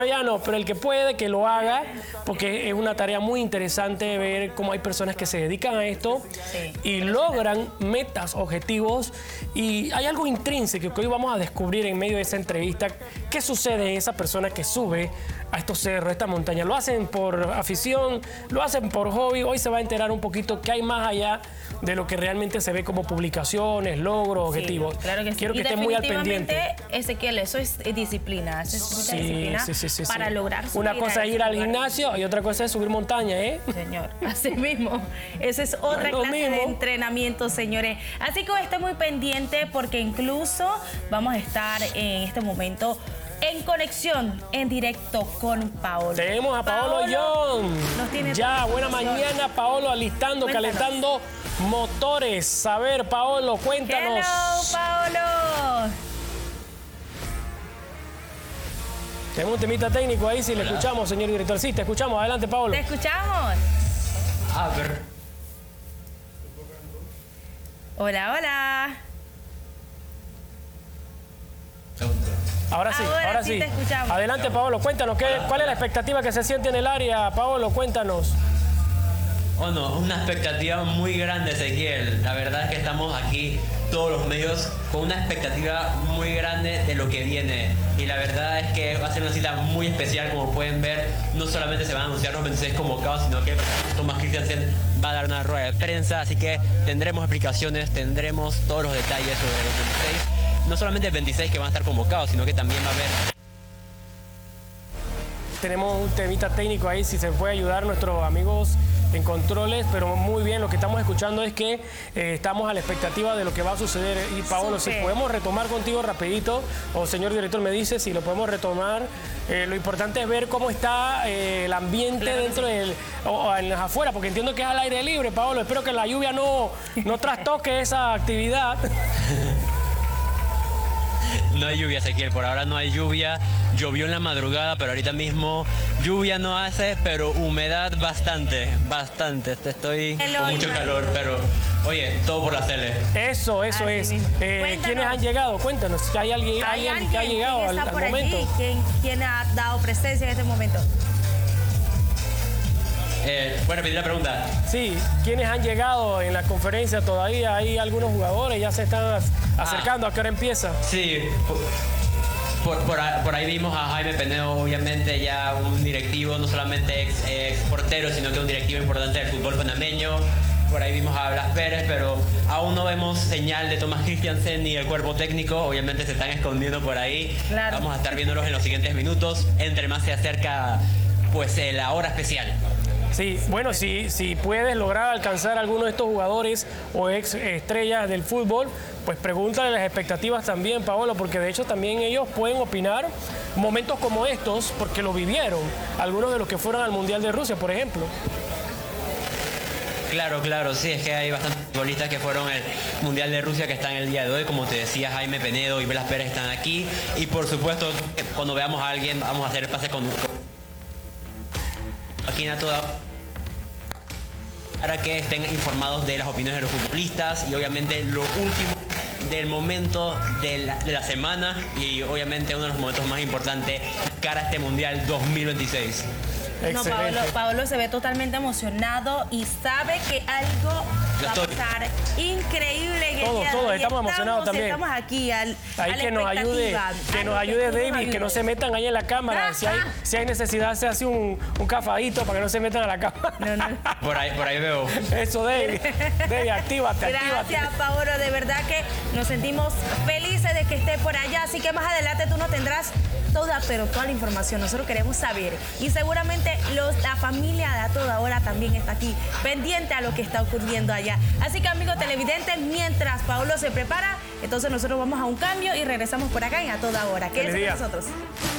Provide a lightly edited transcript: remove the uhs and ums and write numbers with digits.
Ya no, pero el que puede, que lo haga, porque es una tarea muy interesante ver cómo hay personas que se dedican a esto y logran metas, objetivos, y hay algo intrínseco que hoy vamos a descubrir en medio de esa entrevista. ¿Qué sucede en esa persona que sube a estos cerros, a esta montaña? ¿Lo hacen por afición? ¿Lo hacen por hobby? Hoy se va a enterar un poquito qué hay más allá de lo que realmente se ve como publicaciones, logros, objetivos. Claro que sí. Quiero que estén muy al pendiente. Ezequiel, eso es disciplina. Eso es mucha disciplina para lograr subir. Una cosa es ir al gimnasio y otra cosa es subir montaña, ¿eh? Señor, así mismo. Esa es otra clase de entrenamiento, señores. Así que esté muy pendiente porque incluso vamos a estar en este momento en conexión, en directo con Paolo. Tenemos a Paolo Young. Ya, buena mañana, Paolo, alistando, calentando motores. A ver, Paolo, cuéntanos. Hello, Paolo. Tenemos un temita técnico ahí, si le escuchamos, señor director. Sí, te escuchamos. Adelante, Paolo. Te escuchamos. A ver. Hola, hola. Ahora sí, ahora sí. Te escuchamos. Adelante, Paolo, cuéntanos, ¿cuál es la expectativa que se siente en el área? Paolo, cuéntanos. Oh, no, una expectativa muy grande, Ezequiel. La verdad es que estamos aquí, todos los medios, con una expectativa muy grande de lo que viene. Y la verdad es que va a ser una cita muy especial, como pueden ver. No solamente se van a anunciar los 26 convocados, sino que Thomas Christiansen va a dar una rueda de prensa. Así que tendremos explicaciones, tendremos todos los detalles sobre los 26. No solamente 26 que van a estar convocados, sino que también va a haber... Tenemos un temita técnico ahí, si se puede ayudar nuestros amigos en controles, pero muy bien, lo que estamos escuchando es que estamos a la expectativa de lo que va a suceder. Y Paolo, si podemos retomar contigo rapidito, o señor director me dice si lo podemos retomar, lo importante es ver cómo está el ambiente dentro del, o en las afueras, porque entiendo que es al aire libre, Paolo. Espero que la lluvia no trastoque esa actividad. No hay lluvia, Ezequiel, por ahora no hay lluvia. Llovió en la madrugada, pero ahorita mismo lluvia no hace, pero humedad bastante. Estoy con mucho calor, pero oye, todo por la tele. Eso es. ¿Quiénes han llegado? Cuéntanos, si hay alguien que ha llegado al momento. ¿Quién ha dado presencia en este momento? Bueno, pedí la pregunta. Sí, ¿quiénes han llegado en la conferencia? Todavía hay algunos jugadores, ya se están acercando. ¿A qué hora empieza? Sí, por ahí vimos a Jaime Penedo, obviamente ya un directivo, no solamente ex portero, sino que un directivo importante del fútbol panameño. Por ahí vimos a Blas Pérez, pero aún no vemos señal de Thomas Christiansen ni el cuerpo técnico. Obviamente se están escondiendo por ahí. Claro. Vamos a estar viéndolos en los siguientes minutos, entre más se acerca pues la hora especial. Sí, bueno, si puedes lograr alcanzar a alguno de estos jugadores o ex estrellas del fútbol, pues pregúntale las expectativas también, Paolo, porque de hecho también ellos pueden opinar momentos como estos, porque lo vivieron, algunos de los que fueron al Mundial de Rusia, por ejemplo. Claro, sí, es que hay bastantes futbolistas que fueron al Mundial de Rusia que están el día de hoy, como te decía, Jaime Penedo y Blas Pérez están aquí, y por supuesto, cuando veamos a alguien, vamos a hacer el pase con aquí a toda para que estén informados de las opiniones de los futbolistas y obviamente lo último del momento de la semana y obviamente uno de los momentos más importantes cara a este Mundial 2026. No, Paolo se ve totalmente emocionado y sabe que algo va a pasar increíble en el día de hoy. Estamos emocionados también. Estamos aquí ahí que nos ayude David, que no se metan ahí en la cámara. Si hay necesidad, se hace un cafadito para que no se metan a la cámara. No. Por ahí veo. Eso, David, actívate. Gracias, Paolo, de verdad que nos sentimos felices de que esté por allá, así que más adelante tú nos tendrás toda la información, nosotros queremos saber y seguramente la familia de A Toda Hora también está aquí pendiente a lo que está ocurriendo allá. Así que amigos televidentes, mientras Paolo se prepara, entonces nosotros vamos a un cambio y regresamos por acá en A Toda Hora. Quédense con nosotros.